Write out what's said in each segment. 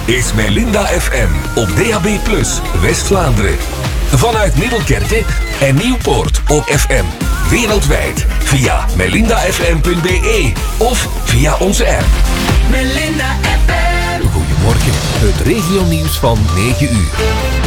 is Melinda FM op DAB+ West-Vlaanderen. Vanuit Middelkerke en Nieuwpoort op FM. Wereldwijd via melindafm.be of via onze app. Melinda FM. Goedemorgen, het regionieuws van 9 uur.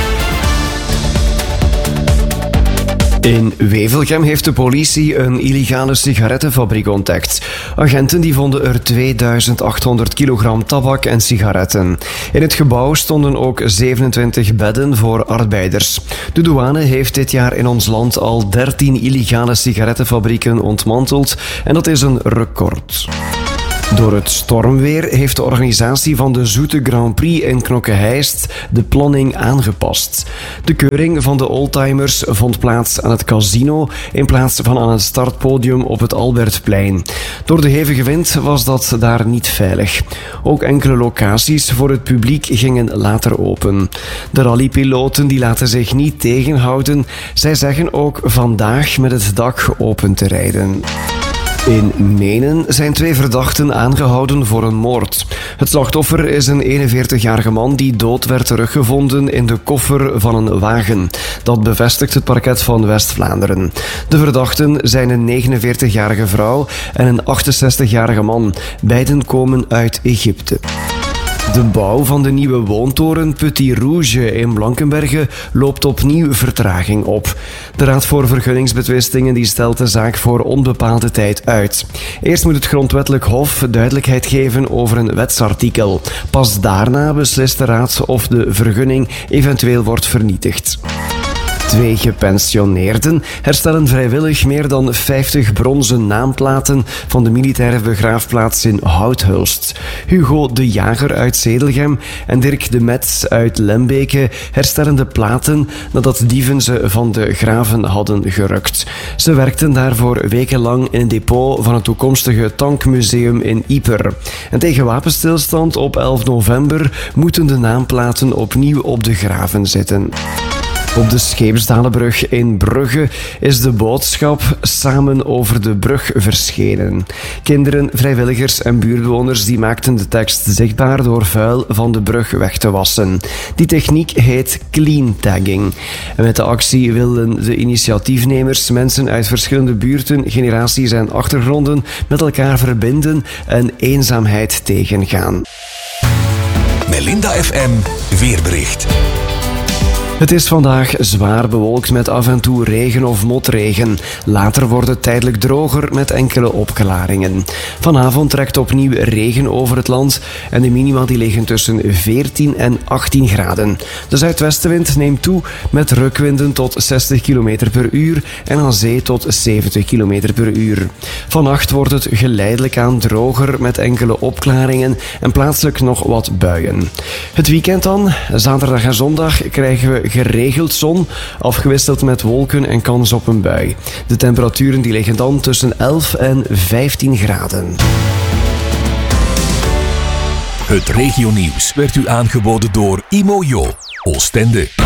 In Wevelgem heeft de politie een illegale sigarettenfabriek ontdekt. Agenten die vonden er 2800 kilogram tabak en sigaretten. In het gebouw stonden ook 27 bedden voor arbeiders. De douane heeft dit jaar in ons land al 13 illegale sigarettenfabrieken ontmanteld en dat is een record. Door het stormweer heeft de organisatie van de Zoete Grand Prix in Knokke-Heist de planning aangepast. De keuring van de oldtimers vond plaats aan het casino in plaats van aan het startpodium op het Albertplein. Door de hevige wind was dat daar niet veilig. Ook enkele locaties voor het publiek gingen later open. De rallypiloten die laten zich niet tegenhouden. Zij zeggen ook vandaag met het dak open te rijden. In Menen zijn 2 verdachten aangehouden voor een moord. Het slachtoffer is een 41-jarige man die dood werd teruggevonden in de koffer van een wagen. Dat bevestigt het parket van West-Vlaanderen. De verdachten zijn een 49-jarige vrouw en een 68-jarige man. Beiden komen uit Egypte. De bouw van de nieuwe woontoren Petit Rouge in Blankenberge loopt opnieuw vertraging op. De Raad voor Vergunningsbetwistingen die stelt de zaak voor onbepaalde tijd uit. Eerst moet het grondwettelijk hof duidelijkheid geven over een wetsartikel. Pas daarna beslist de Raad of de vergunning eventueel wordt vernietigd. 2 gepensioneerden herstellen vrijwillig meer dan 50 bronzen naamplaten van de militaire begraafplaats in Houthulst. Hugo de Jager uit Zedelgem en Dirk de Metz uit Lembeke herstellen de platen nadat dieven ze van de graven hadden gerukt. Ze werkten daarvoor wekenlang in een depot van het toekomstige tankmuseum in Ieper. En tegen wapenstilstand op 11 november moeten de naamplaten opnieuw op de graven zitten. Op de Scheepsdalenbrug in Brugge is de boodschap Samen over de brug verschenen. Kinderen, vrijwilligers en buurtbewoners die maakten de tekst zichtbaar door vuil van de brug weg te wassen. Die techniek heet clean tagging. En met de actie wilden de initiatiefnemers mensen uit verschillende buurten, generaties en achtergronden met elkaar verbinden en eenzaamheid tegengaan. Melinda FM weerbericht. Het is vandaag zwaar bewolkt met af en toe regen of motregen. Later wordt het tijdelijk droger met enkele opklaringen. Vanavond trekt opnieuw regen over het land en de minima die liggen tussen 14 en 18 graden. De zuidwestenwind neemt toe met rukwinden tot 60 km per uur en aan zee tot 70 km per uur. Vannacht wordt het geleidelijk aan droger met enkele opklaringen en plaatselijk nog wat buien. Het weekend dan, zaterdag en zondag, krijgen we geregeld zon, afgewisseld met wolken en kans op een bui. De temperaturen die liggen dan tussen 11 en 15 graden. Het regionieuws werd u aangeboden door Imojo, Oostende.